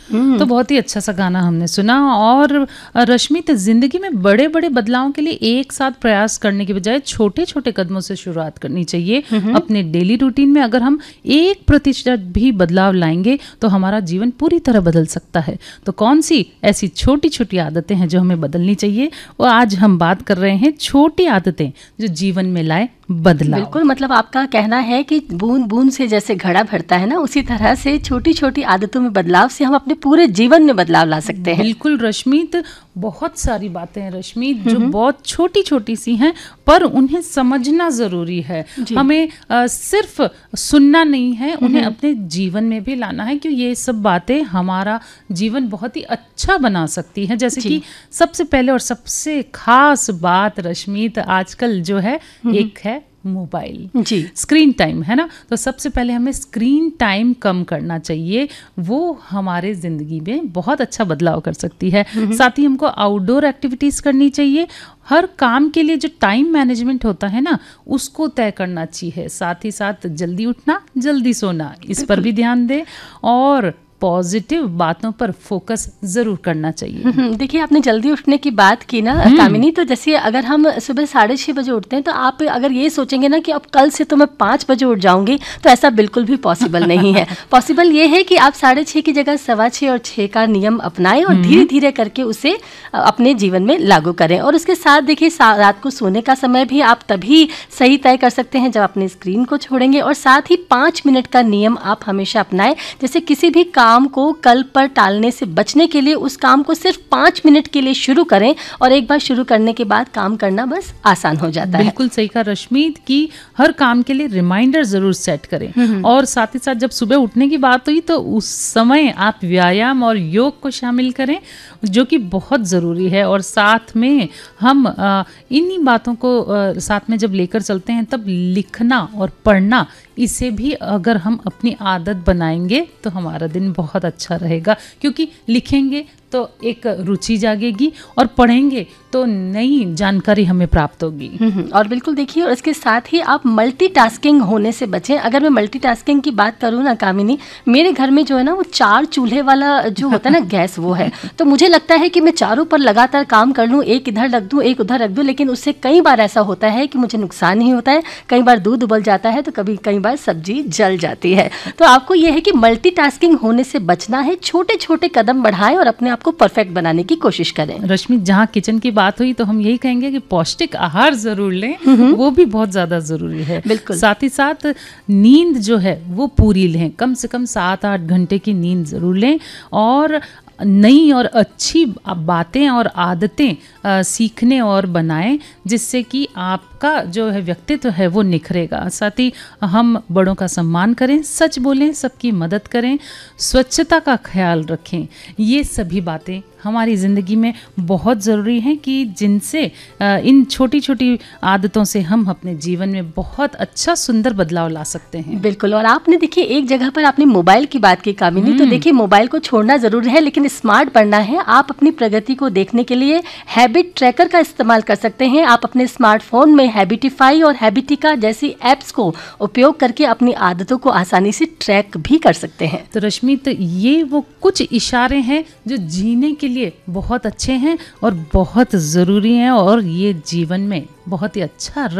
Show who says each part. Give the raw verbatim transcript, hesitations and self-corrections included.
Speaker 1: तो बहुत ही अच्छा सा गाना हमने सुना। और रश्मित, जिंदगी में बड़े बड़े बदलावों के लिए एक साथ प्रयास करने के बजाय छोटे छोटे कदमों से शुरुआत करनी चाहिए। अपने डेली रूटीन में अगर हम एक प्रतिशत भी बदलाव लाएंगे तो हमारा जीवन पूरी तरह बदल सकता है। तो कौन सी ऐसी छोटी छोटी आदतें हैं जो हमें बदलनी चाहिए, और आज हम बात कर रहे हैं छोटी आदतें जो जीवन में लाए बदलाव।
Speaker 2: बिल्कुल, मतलब आपका कहना है कि बूंद बूंद से जैसे घड़ा भरता है ना, उसी तरह से छोटी छोटी आदतों में बदलाव से हम अपने पूरे जीवन में बदलाव ला सकते हैं।
Speaker 1: बिल्कुल रश्मित, बहुत सारी बातें हैं रश्मित जो बहुत छोटी छोटी सी हैं, पर उन्हें समझना जरूरी है। हमें आ, सिर्फ सुनना नहीं है, उन्हें अपने जीवन में भी लाना है, क्योंकि ये सब बातें हमारा जीवन बहुत ही अच्छा बना सकती हैं। जैसे कि सबसे पहले और सबसे खास बात रश्मित आजकल जो है, एक है मोबाइल
Speaker 2: जी,
Speaker 1: स्क्रीन टाइम, है ना। तो सबसे पहले हमें स्क्रीन टाइम कम करना चाहिए, वो हमारे ज़िंदगी में बहुत अच्छा बदलाव कर सकती है। साथ ही हमको आउटडोर एक्टिविटीज़ करनी चाहिए। हर काम के लिए जो टाइम मैनेजमेंट होता है ना, उसको तय करना चाहिए। साथ ही साथ जल्दी उठना, जल्दी सोना, इस पर भी ध्यान दें, और पॉजिटिव बातों पर फोकस जरूर करना चाहिए।
Speaker 2: देखिए, आपने जल्दी उठने की बात की ना कामिनी, तो जैसे अगर हम सुबह साढ़े छः बजे उठते हैं, तो आप अगर ये सोचेंगे ना कि अब कल से तो मैं पाँच बजे उठ जाऊंगी, तो ऐसा बिल्कुल भी पॉसिबल नहीं है। पॉसिबल ये है कि आप साढ़े छः की जगह सवा छः और छः का नियम अपनाएं और धीरे धीरे करके उसे अपने जीवन में लागू करें। और उसके साथ देखिए, रात को सोने का समय भी आप तभी सही तय कर सकते हैं जब अपने स्क्रीन को छोड़ेंगे। और साथ ही पाँच मिनट का नियम आप हमेशा अपनाएं। जैसे किसी भी काम को कल पर टालने से बचने के लिए उस काम को सिर्फ पाँच मिनट के लिए शुरू करें, और एक बार शुरू करने के बाद काम करना बस आसान हो जाता है।
Speaker 1: बिल्कुल सही कहा रश्मित की हर काम के लिए रिमाइंडर जरूर सेट करें। और साथ ही साथ जब सुबह उठने की बात हुई, तो उस समय आप व्यायाम और योग को शामिल करें, जो कि बहुत ज़रूरी है। और साथ में हम इन्हीं बातों को आ, साथ में जब लेकर चलते हैं, तब लिखना और पढ़ना, इसे भी अगर हम अपनी आदत बनाएंगे तो हमारा दिन बहुत अच्छा रहेगा। क्योंकि लिखेंगे तो एक रुचि जागेगी, और पढ़ेंगे तो नई जानकारी हमें प्राप्त होगी।
Speaker 2: और बिल्कुल देखिए, और इसके साथ ही आप मल्टीटास्किंग होने से बचें। अगर मैं मल्टीटास्किंग की बात करूँ ना कामिनी, मेरे घर में जो है ना, वो चार चूल्हे वाला जो होता है ना गैस, वो है। तो मुझे लगता है कि मैं चारों पर लगातार काम कर लूँ, एक इधर रख दूँ, एक उधर रख दूँ, लेकिन उससे कई बार ऐसा होता है कि मुझे नुकसान ही होता है। कई बार दूध उबल जाता है, तो कभी कई बार सब्जी जल जाती है। तो आपको यह है कि मल्टीटास्किंग होने से बचना है। छोटे छोटे कदम बढ़ाएं और अपने आप को परफेक्ट बनाने की कोशिश करें।
Speaker 1: रश्मि, जहाँ किचन की बात हुई, तो हम यही कहेंगे कि पौष्टिक आहार जरूर लें, वो भी बहुत ज्यादा जरूरी है।
Speaker 2: बिल्कुल।
Speaker 1: साथ ही साथ नींद जो है वो पूरी लें, कम से कम सात आठ घंटे की नींद जरूर लें, और नई और अच्छी बातें और आदतें आ, सीखने और बनाएं, जिससे कि आपका जो है व्यक्तित्व है वो निखरेगा। साथ ही हम बड़ों का सम्मान करें, सच बोलें, सबकी मदद करें, स्वच्छता का ख्याल रखें। ये सभी बातें हमारी ज़िंदगी में बहुत ज़रूरी हैं, कि जिनसे इन छोटी छोटी आदतों से हम अपने जीवन में बहुत अच्छा सुंदर बदलाव ला सकते हैं।
Speaker 2: बिल्कुल। और आपने देखिए, एक जगह पर आपने मोबाइल की बात की कामिनी, तो देखिए मोबाइल को छोड़ना ज़रूरी है, लेकिन स्मार्ट बनना है। आप अपनी प्रगति को देखने के लिए हैबिट ट्रैकर का इस्तेमाल कर सकते हैं। आप अपने स्मार्टफोन में हैबिटिफाई और हैबिटिका जैसी ऐप्स को उपयोग करके अपनी आदतों को आसानी से ट्रैक भी कर सकते हैं।
Speaker 1: तो रश्मि, तो ये वो कुछ इशारे हैं जो जीने के लिए बहुत अच्छे हैं और बहुत ज़रूरी हैं, और ये जीवन में बहुत ही अच्छा